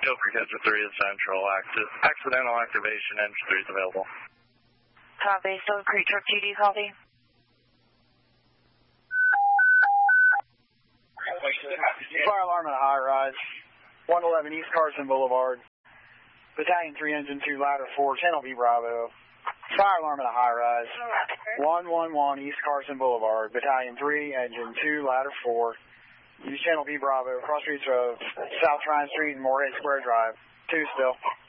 Gilbert Hedger 3 is central. Accidental activation, engine 3 is available. Copy. Silver Creek Truck GD, copy. Fire alarm at a high rise. 111 East Carson Boulevard. Battalion 3, Engine 2, Ladder 4, Channel B Bravo. Fire alarm at a high rise. 111 East Carson Boulevard. Battalion 3, Engine 2, Ladder 4. Use Channel B Bravo, cross streets of South Tryon Street and Moorhead Square Drive. 2 still.